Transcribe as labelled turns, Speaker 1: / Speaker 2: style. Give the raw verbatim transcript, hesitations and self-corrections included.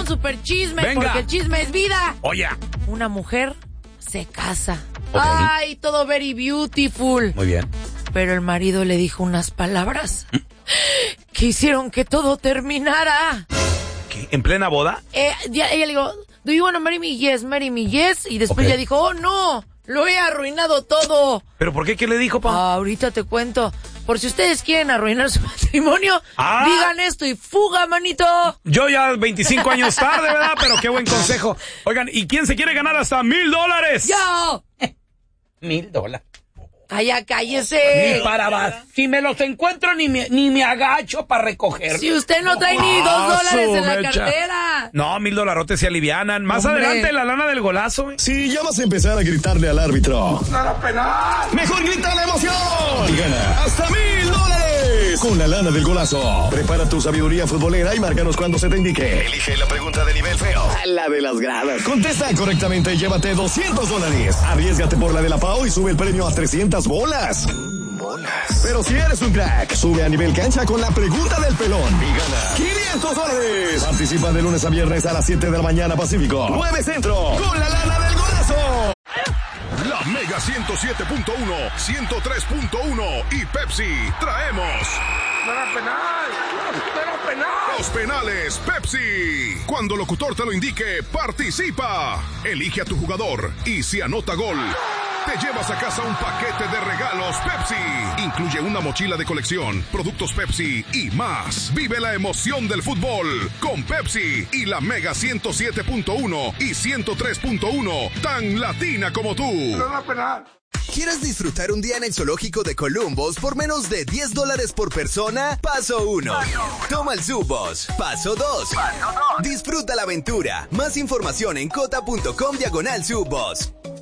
Speaker 1: un super chisme,
Speaker 2: Venga.
Speaker 1: porque el chisme es vida.
Speaker 2: Oye.
Speaker 1: Una mujer se casa.
Speaker 2: Okay.
Speaker 1: Ay, todo very beautiful.
Speaker 2: Muy bien.
Speaker 1: Pero el marido le dijo unas palabras que hicieron que todo terminara.
Speaker 2: ¿Qué? ¿En plena boda?
Speaker 1: Eh, ya, ella le dijo, do you wanna marry me? Yes, marry me, yes. Y después
Speaker 2: Okay.
Speaker 1: ella dijo, oh no, lo he arruinado todo.
Speaker 2: ¿Pero por qué? ¿Qué le dijo, pa?
Speaker 1: Ah, ahorita te cuento. Por si ustedes quieren arruinar su matrimonio,
Speaker 2: Ah.
Speaker 1: digan esto y fuga, manito.
Speaker 2: Yo ya veinticinco años tarde, ¿verdad? Pero qué buen consejo. Oigan, ¿y quién se quiere ganar hasta mil dólares?
Speaker 1: ¡Yo!
Speaker 3: Mil dólares.
Speaker 1: ¡Calla, cállese!
Speaker 3: Ni para más. Si me los encuentro, ni me, ni me agacho para recoger.
Speaker 1: Si usted no trae ni dos
Speaker 2: Ah,
Speaker 1: dólares
Speaker 2: su
Speaker 1: en la
Speaker 2: mecha.
Speaker 1: cartera.
Speaker 2: No, mil dolarotes se alivianan. Más
Speaker 1: Hombre.
Speaker 2: adelante la lana del golazo. ¿eh?
Speaker 4: Si ya vas a empezar a gritarle al árbitro,
Speaker 3: ¡Nada penal!
Speaker 4: mejor grita la emoción y gana hasta mil dólares con la lana del golazo. Prepara tu sabiduría futbolera y márcanos cuando se te indique. Elige la pregunta de nivel feo, la de las gradas. Contesta correctamente y llévate doscientos dólares. Arriésgate por la de la Pau y sube el premio a trescientas bolas. Bolas. Pero si eres un crack, sube a nivel cancha con la pregunta del pelón y gana quinientos dólares. Participa de lunes a viernes a las siete de la mañana Pacífico, nueve Centro, con la lana del golazo.
Speaker 5: La Mega ciento siete punto uno, ciento tres punto uno y Pepsi traemos...
Speaker 3: ¡Nada penal! ¡Nada penal!
Speaker 5: Los penales Pepsi. Cuando el locutor te lo indique, participa. Elige a tu jugador y si anota gol, te llevas a casa un paquete de regalos Pepsi. Incluye una mochila de colección, productos Pepsi y más. Vive la emoción del fútbol con Pepsi y la Mega ciento siete punto uno y ciento tres punto uno, tan latina como tú.
Speaker 3: ¡Nada penal!
Speaker 6: ¿Quieres disfrutar un día en el zoológico de Columbus por menos de diez dólares por persona? Paso uno. Toma el Subos. Paso dos. Disfruta la aventura. Más información en cota punto com diagonal Subos.